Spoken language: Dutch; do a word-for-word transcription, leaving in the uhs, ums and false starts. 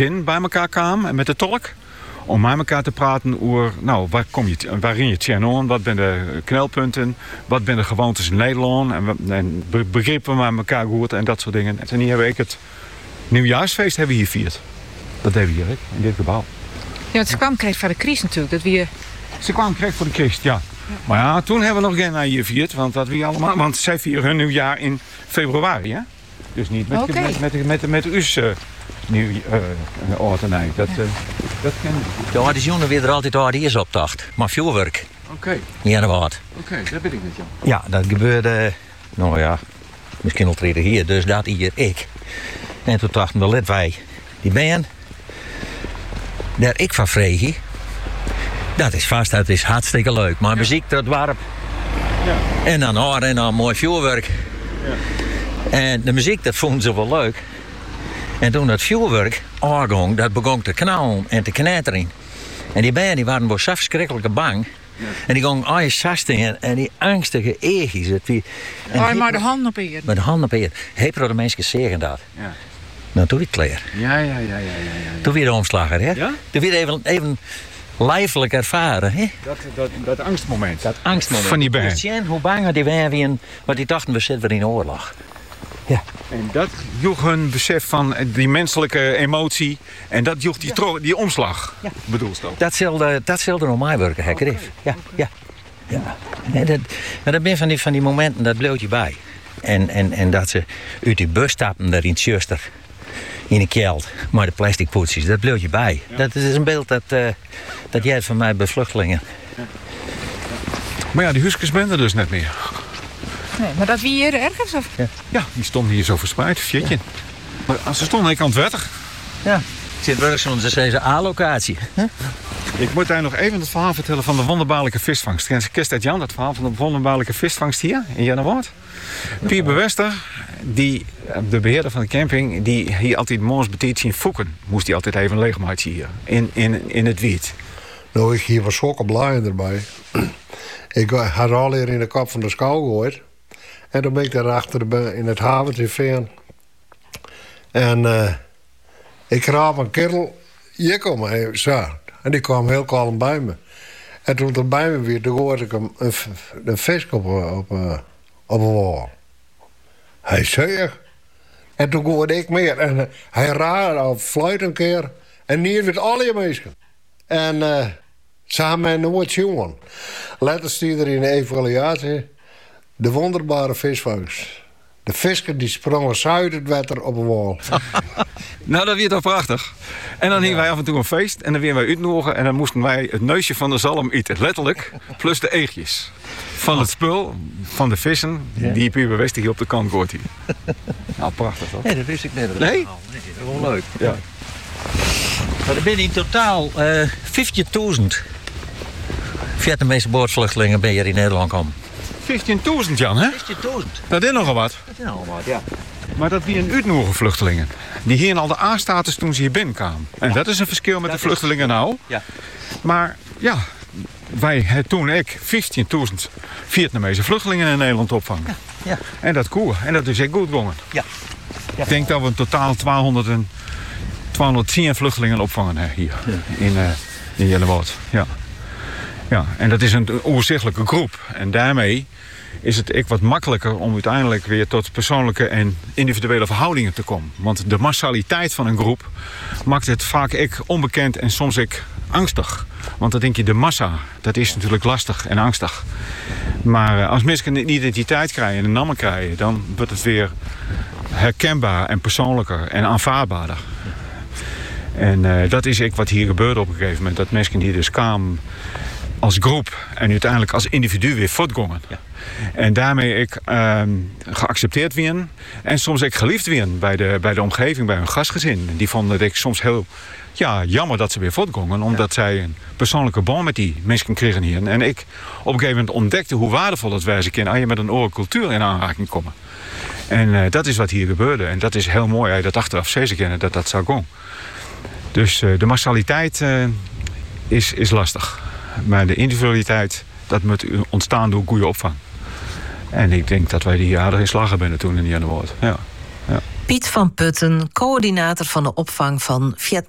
gezin bij elkaar kwam en met de tolk. Om met elkaar te praten over, nou, waar kom je, waarin je tjenon, wat zijn de knelpunten, wat zijn de gewoontes in Nederland en, en begrippen we met elkaar goed en dat soort dingen. En toen hebben we het nieuwjaarsfeest hebben we hier vierd. Dat deden we hier, in dit gebouw. Ja, want ze kwam kreeg voor de crisis natuurlijk. Dat we hier... Ze kwam kreeg voor de crisis, ja. Maar ja, toen hebben we nog geen hier vierd, want dat we allemaal, want zij vieren hun nieuwjaar in februari, hè? Dus niet met okay. met met met, met, met us uh, nieuw uh, oud en eind. Dat uh, dat ken ik. De oudejaren weer er altijd oudejaarsoptocht optocht, maar vuurwerk. Oké. Okay. Ja, wat. Oké, okay, dat weet ik niet, Jan. Ja, dat gebeurde, nou ja, misschien al treden hier, dus dat hier ik. En toen dachten we, let wij, die ben daar ik van vreeg. Dat is vast, dat is hartstikke leuk. Maar ja. Muziek, dat warp. Ja. En dan hoor en dan mooi vuurwerk. Ja. En de muziek, dat vonden ze wel leuk. En toen dat vuurwerk aanging, dat begon te knallen en te knetteren. En die bijen die waren wel zo verschrikkelijk bang. Ja. En die gingen al je sasten en die angstige eegjes. Die, oh, maar de hand op eer. Met de hand op eer. Heel de mensen zeggen dat. Ja. Nou, toen weer het klaar. Ja, ja, ja, ja, ja, ja. Toen weer de omslager, hè? Ja? Toen weer even, even lijfelijk ervaren, hè? Dat, dat, dat angstmoment. Dat angstmoment. Van die bijen. Hoe bang die waren, want die dachten we zitten weer in oorlog. Ja. En dat joeg hun besef van die menselijke emotie. En dat joeg die, ja. tro- die omslag, ja. bedoelst ook. Dat zulde, dat zulde nog mij werken, hekker. Okay. Ja, ja, ja. Nee, dat, maar dat ben van die, van die momenten, dat bleef je bij. En, en, en dat ze uit die bus stappen daar in het zuster. In de keld, maar de plastic poetsjes, dat bleef je bij. Ja. Dat is een beeld dat, uh, dat jij van mij bij vluchtelingen. Ja. Maar ja, die huskes ben er dus net meer. Nee, maar dat wie hier ergens? Of? Ja. ja, die stonden hier zo verspreid, fjitje. Ja. Maar ze stonden ik aan het wettig. Ja, ik zit wel zo'n deze A-locatie. Huh? Ik moet daar nog even het verhaal vertellen van de wonderbaarlijke visvangst. Kent dat Jan, dat verhaal van de wonderbaarlijke visvangst hier in Jannewoord? Pier Bewester, die, de beheerder van de camping, die hier altijd morgens betiet in Foeken. Moest hij altijd even leegmaatje hier, in, in, in het wiet. Nou, ik hier was zo'n blij erbij. Ik had al hier in de kop van de schouw gehoord. En toen ben ik daarachter in het haventje van. En uh, ik raap een kerel, je kom even zo. En die kwam heel kalm bij me. En toen er bij me weer, toen hoorde ik hem een, een vis op, op, op een wal. Hij zei. En toen hoorde ik meer. En hij raadde al fluit een keer. En hier werd al je mensen. En uh, ze hebben mij nooit jongen. Letter stier er in de evaluatie. De wonderbare visvangst. De visken die sprongen zuid het water op een wal. Nou, dat werd toch prachtig. En dan hingen wij af en toe een feest. En dan weer wij uitnodigen. En dan moesten wij het neusje van de zalm eten. Letterlijk. Plus de eegjes. Van het spul. Van de vissen. Ja. Die Pier Bewester hier op de kant gooit hier. Nou, prachtig toch? Nee, dat wist ik net. Nee? Nee, dat is wel leuk. Ja. Maar er zijn in totaal uh, vijftigduizend Vietnamese boordvluchtelingen ben hier in Nederland komen. vijftienduizend, Jan, hè? vijftienduizend. Dat is nogal wat. Dat is nogal wat, ja. Maar dat wie een uitnodige vluchtelingen. Die hier al de A-status toen ze hier binnenkwamen. En ja. dat is een verschil met dat de vluchtelingen is... nou. Ja. Maar ja, wij, toen ik, vijftienduizend Vietnamese vluchtelingen in Nederland opvangen. Ja. Ja. En dat koer. En dat is echt goed gegaan. Ja. Ja. Ik denk dat we een totaal tweehonderd en tweehonderdtien vluchtelingen opvangen hè, hier ja. in, uh, in Jannewoord. Ja. Ja, en dat is een overzichtelijke groep. En daarmee is het ik wat makkelijker om uiteindelijk weer tot persoonlijke en individuele verhoudingen te komen. Want de massaliteit van een groep maakt het vaak ik onbekend en soms ik angstig. Want dan denk je, de massa, dat is natuurlijk lastig en angstig. Maar als mensen een identiteit krijgen en een naam krijgen, dan wordt het weer herkenbaar en persoonlijker en aanvaardbaarder. En uh, dat is ik wat hier gebeurde op een gegeven moment. Dat mensen die dus kwamen als groep en uiteindelijk als individu weer voortgongen. Ja. En daarmee ik uh, geaccepteerd werden en soms ik geliefd werden bij de, bij de omgeving, bij hun gastgezin. Die vonden dat ik soms heel ja, jammer dat ze weer voortgongen, omdat ja. zij een persoonlijke band met die mensen kregen hier. En ik op een gegeven moment ontdekte hoe waardevol het was als je met een oren cultuur in aanraking komen. En uh, dat is wat hier gebeurde. En dat is heel mooi, hè, dat achteraf zeker kennen dat dat zou gaan. Dus uh, de massaliteit uh, is, is lastig. Maar de individualiteit, dat moet ontstaan door goede opvang. En ik denk dat wij die aardig in slag hebben toen in Jannewoord. Ja. Ja. Piet van Putten, coördinator van de opvang van Vietnam.